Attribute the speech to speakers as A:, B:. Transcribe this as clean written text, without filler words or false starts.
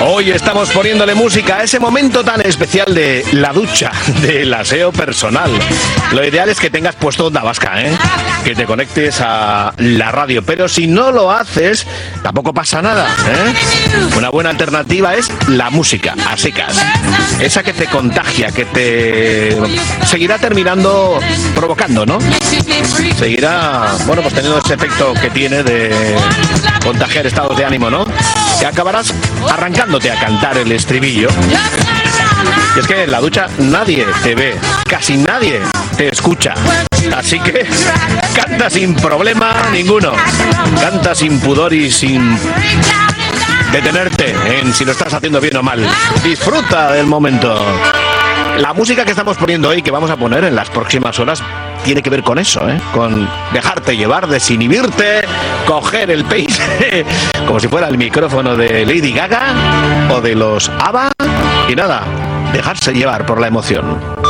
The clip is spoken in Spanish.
A: Hoy estamos poniéndole música a ese momento tan especial de la ducha, del aseo personal. Lo ideal es que tengas puesto Onda Vasca, que te conectes a la radio, pero si no lo haces, tampoco pasa nada, Una buena alternativa es la música, a secas. Esa que te contagia, que te seguirá terminando provocando, ¿no? Seguirá, bueno, pues teniendo ese efecto que tiene de contagiar estados de ánimo, ¿no? Que acabarás arrancándote a cantar el estribillo. Y es que en la ducha nadie te ve, casi nadie te escucha. Así que canta sin problema ninguno. Canta sin pudor y sin detenerte en si lo estás haciendo bien o mal. Disfruta del momento. La música que estamos poniendo hoy, que vamos a poner en las próximas horas, tiene que ver con eso, con dejarte llevar, desinhibirte, coger el pace, como si fuera el micrófono de Lady Gaga o de los ABBA, y nada, dejarse llevar por la emoción.